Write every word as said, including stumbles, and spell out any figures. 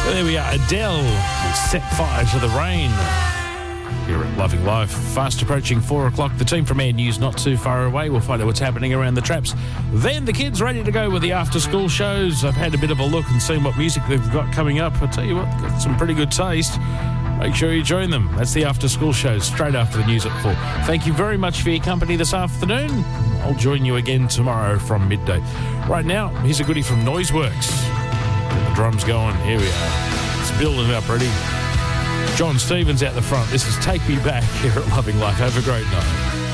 Well, there we are, Adele, Set Fire to the Rain. Here at Loving Life, fast approaching four o'clock. The team from Air News not too far away. We'll find out what's happening around the traps. Then the kids ready to go with the after-school shows. I've had a bit of a look and seen what music they've got coming up. I tell you what, got some pretty good taste. Make sure you join them. That's the after-school shows straight after the news at four. Thank you very much for your company this afternoon. I'll join you again tomorrow from midday. Right now, here's a goodie from Noiseworks. Get the drums going. Here we are. It's building up, ready. John Stevens out the front. This is Take Me Back here at Loving Life. Have a great night.